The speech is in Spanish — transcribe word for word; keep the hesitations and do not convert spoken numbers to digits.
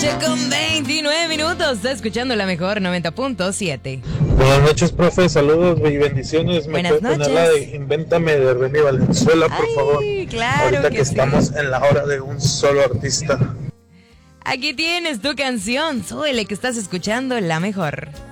noche con veintinueve minutos. Está escuchando la mejor noventa punto siete. Buenas noches, profe. Saludos y bendiciones. ¿Me Buenas puede poner noches. la de Invéntame de Remy Valenzuela, por Ay, favor? claro Ahorita que que, sí. estamos en la hora de un solo artista. Aquí tienes tu canción. Súbele que estás escuchando la mejor.